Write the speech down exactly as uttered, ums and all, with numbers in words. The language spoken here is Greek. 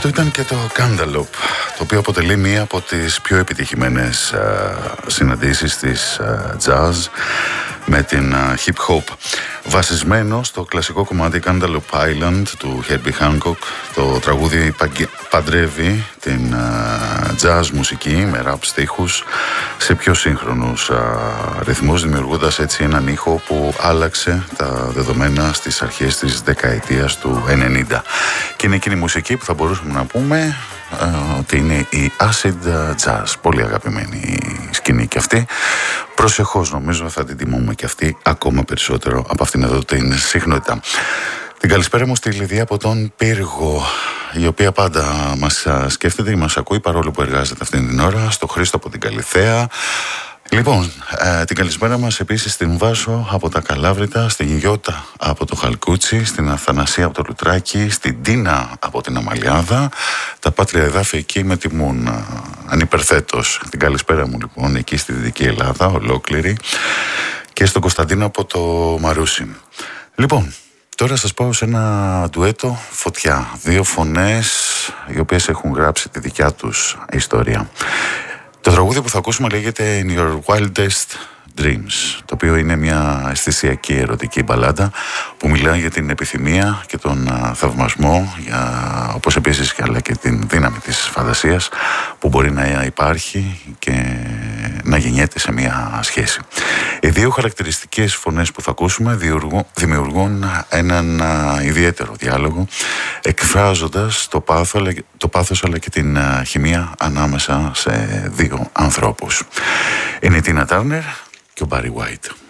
Αυτό ήταν και το Cantaloupe, το οποίο αποτελεί μία από τις πιο επιτυχημένες α, συναντήσεις της α, jazz με την α, hip hop. Βασισμένο στο κλασικό κομμάτι Cantaloupe Island του Herbie Hancock, το τραγούδι παντρεύει την α, jazz μουσική με rap στίχους σε πιο σύγχρονους α, ρυθμούς, δημιουργώντας έτσι έναν ήχο που άλλαξε τα δεδομένα στις αρχές της δεκαετίας του ενενήντα. Και είναι εκείνη η μουσική που θα μπορούσαμε να πούμε uh, ότι είναι η acid jazz. Πολύ αγαπημένη η σκηνή και αυτή. Προσεχώς νομίζω θα την τιμούμε και αυτή ακόμα περισσότερο από αυτήν εδώ την συχνότητα. Την καλησπέρα μου στη Λιδία από τον Πύργο, η οποία πάντα μας σκέφτεται και μας ακούει παρόλο που εργάζεται αυτήν την ώρα. Στο Χρήστο από την Καλιθέα. Λοιπόν, ε, την καλησπέρα μας επίσης στην Βάσο από τα Καλάβρητα, στην Γιώτα από το Χαλκούτσι, στην Αθανασία από το Λουτράκι, στην Τίνα από την Αμαλιάδα, τα Πάτρια εδάφη εκεί με τιμούν ε, ανυπερθέτως. Την καλησπέρα μου λοιπόν εκεί στη Δυτική Ελλάδα, ολόκληρη, και στον Κωνσταντίνο από το Μαρούσι. Λοιπόν, τώρα σας πάω σε ένα ντουέτο φωτιά, δύο φωνές οι οποίες έχουν γράψει τη δικιά τους ιστορία. Το τραγούδι που θα ακούσουμε λέγεται In Your Wildest Dreams, το οποίο είναι μια αισθησιακή ερωτική μπαλάντα που μιλάει για την επιθυμία και τον α, θαυμασμό, για, όπως επίσης και αλλά και την δύναμη της φαντασίας που μπορεί να υπάρχει και να γεννιέται σε μια σχέση. Οι δύο χαρακτηριστικές φωνές που θα ακούσουμε δημιουργούν έναν α, ιδιαίτερο διάλογο, εκφράζοντας το, πάθο, το πάθος αλλά και την α, χημεία ανάμεσα σε δύο ανθρώπους. Είναι η Τίνα Τάρνερ και ο Μπάρι Γουάιτ.